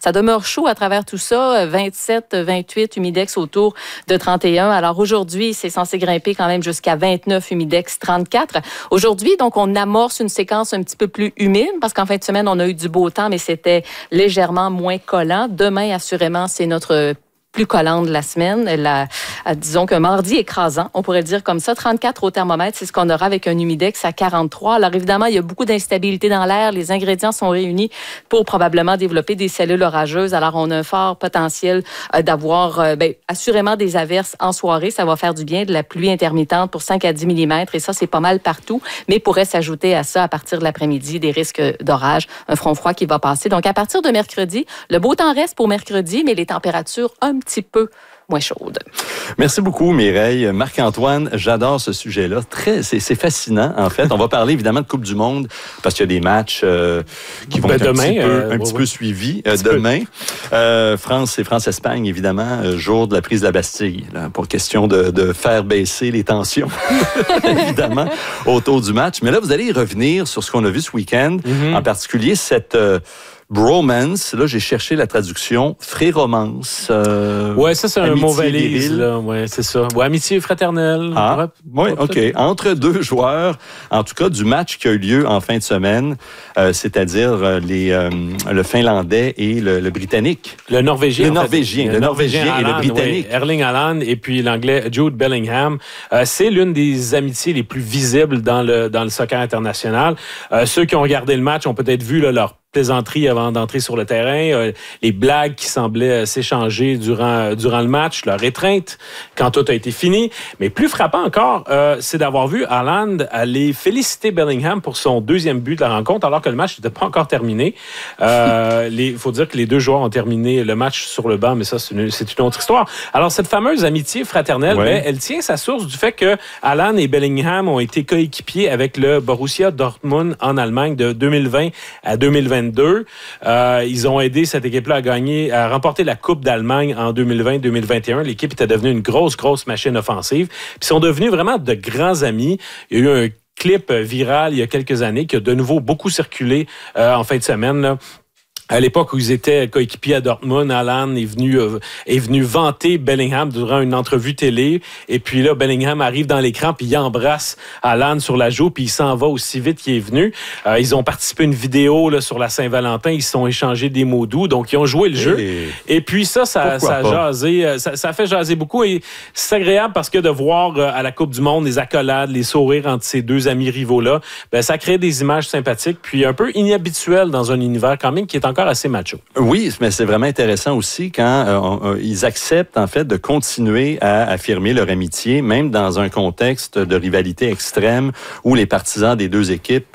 Ça demeure chaud à travers tout ça, 27, 28, humidex autour de 31. Alors aujourd'hui, c'est censé grimper quand même jusqu'à 29, humidex 34. Aujourd'hui, donc, on amorce une séquence un petit peu plus humide parce qu'en fin de semaine, on a eu du beau temps, mais c'était légèrement moins collant. Demain, assurément, c'est notre plus collante de la semaine. Disons qu'un mardi écrasant, on pourrait le dire comme ça. 34 au thermomètre, c'est ce qu'on aura avec un humidex à 43. Alors évidemment, il y a beaucoup d'instabilité dans l'air. Les ingrédients sont réunis pour probablement développer des cellules orageuses. Alors on a un fort potentiel d'avoir assurément des averses en soirée. Ça va faire du bien, de la pluie intermittente pour 5 à 10 mm. Et ça, c'est pas mal partout. Mais pourrait s'ajouter à ça, à partir de l'après-midi, des risques d'orage, un front froid qui va passer. Donc à partir de mercredi, le beau temps reste pour mercredi, mais les températures un petit peu moins chaude. Merci beaucoup, Mireille. Marc-Antoine, j'adore ce sujet-là. C'est fascinant, en fait. On va parler évidemment de Coupe du Monde parce qu'il y a des matchs qui vont être un petit peu suivis demain. France et France-Espagne, évidemment, jour de la prise de la Bastille, là, pour question de faire baisser les tensions, évidemment, autour du match. Mais là, vous allez revenir sur ce qu'on a vu ce week-end, en particulier cette... bromance, là, j'ai cherché la traduction. Fréromance. Ouais, ça, c'est un mot valise, là. Ouais, c'est ça. Ouais, amitié fraternelle. Ah, oui, OK. Entre deux joueurs, en tout cas, du match qui a eu lieu en fin de semaine, c'est-à-dire le Finlandais et le Britannique. Le Norvégien. Le Norvégien et le Britannique. Oui, Erling Haaland et puis l'Anglais Jude Bellingham. C'est l'une des amitiés les plus visibles dans le soccer international. Ceux qui ont regardé le match ont peut-être vu là, leur plaisanterie avant d'entrer sur le terrain, les blagues qui semblaient s'échanger durant le match, leur étreinte quand tout a été fini. Mais plus frappant encore, c'est d'avoir vu Haaland aller féliciter Bellingham pour son deuxième but de la rencontre alors que le match n'était pas encore terminé. Il faut dire que les deux joueurs ont terminé le match sur le banc, mais ça, c'est une autre histoire. Alors, cette fameuse amitié fraternelle, elle tient sa source du fait que Haaland et Bellingham ont été coéquipiers avec le Borussia Dortmund en Allemagne de 2020 à 2022. Ils ont aidé cette équipe-là à remporter la Coupe d'Allemagne en 2020-2021. L'équipe était devenue une grosse machine offensive. Puis ils sont devenus vraiment de grands amis. Il y a eu un clip viral il y a quelques années qui a de nouveau beaucoup circulé en fin de semaine, là. À l'époque où ils étaient coéquipiers à Dortmund, Haaland est venu vanter Bellingham durant une entrevue télé. Et puis là, Bellingham arrive dans l'écran, puis il embrasse Haaland sur la joue, puis il s'en va aussi vite qu'il est venu. Ils ont participé à une vidéo là, sur la Saint-Valentin. Ils se sont échangés des mots doux. Donc, ils ont joué le jeu. Et puis ça a jasé. Ça a fait jaser beaucoup. Et c'est agréable parce que de voir à la Coupe du Monde les accolades, les sourires entre ces deux amis rivaux-là, ça crée des images sympathiques, puis un peu inhabituelles dans un univers quand même qui est encore assez macho. Oui, mais c'est vraiment intéressant aussi quand ils acceptent en fait de continuer à affirmer leur amitié, même dans un contexte de rivalité extrême où les partisans des deux équipes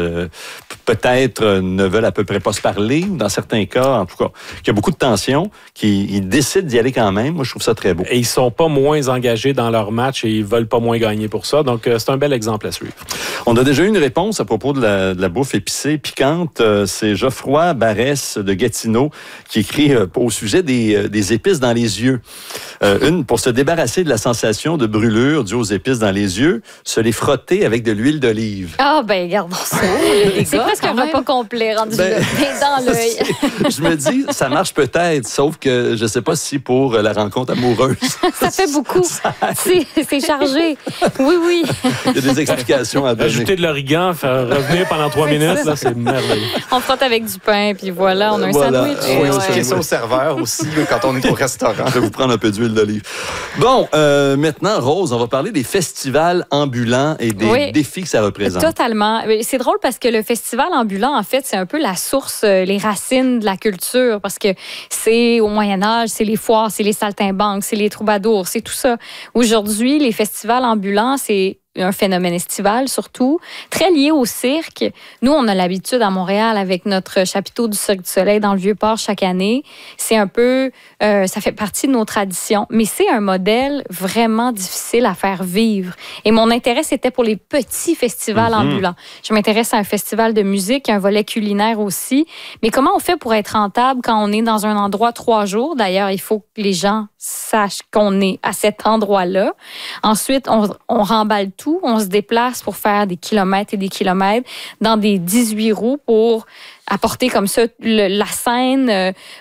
peut-être ne veulent à peu près pas se parler, dans certains cas, en tout cas, qu'il y a beaucoup de tensions, qu'ils décident d'y aller quand même. Moi, je trouve ça très beau. Et ils sont pas moins engagés dans leur match et ils veulent pas moins gagner pour ça. Donc, c'est un bel exemple à suivre. On a déjà eu une réponse à propos de la bouffe épicée, piquante. C'est Geoffroy Barrès de Gatineau qui écrit au sujet des épices dans les yeux. Pour se débarrasser de la sensation de brûlure due aux épices dans les yeux, se les frotter avec de l'huile d'olive. Ah, ben, regardons ça. C'est presque un repas complet rendu dans l'œil. Je me dis, ça marche peut-être, sauf que je ne sais pas si pour la rencontre amoureuse. Ça fait beaucoup. C'est chargé. Oui. Il y a des explications à donner. Ajouter de l'origan, faire revenir pendant 3 minutes, là, c'est merveilleux. On frotte avec du pain, puis voilà, on a un sandwich. Et expliquer ça au serveur aussi, là, quand on est au restaurant. Je vais vous prendre un peu d'huile d'olive. Bon, maintenant, Rose, on va parler des festivals ambulants et des défis que ça représente. Totalement. C'est drôle parce que le festival ambulant, en fait, c'est un peu la source, les racines de la culture, parce que c'est au Moyen-Âge, c'est les foires, c'est les saltimbanques, c'est les troubadours, c'est tout ça. Aujourd'hui, les festivals ambulants, c'est un phénomène estival surtout, très lié au cirque. Nous, on a l'habitude à Montréal avec notre chapiteau du Cirque du Soleil dans le Vieux-Port chaque année. C'est un peu, ça fait partie de nos traditions, mais c'est un modèle vraiment difficile à faire vivre. Et mon intérêt, c'était pour les petits festivals ambulants. Je m'intéresse à un festival de musique, un volet culinaire aussi. Mais comment on fait pour être rentable quand on est dans un endroit 3 jours? D'ailleurs, il faut que les gens sachent qu'on est à cet endroit-là. Ensuite, on remballe tout. On se déplace pour faire des kilomètres et des kilomètres dans des 18 roues pour apporter comme ça la scène,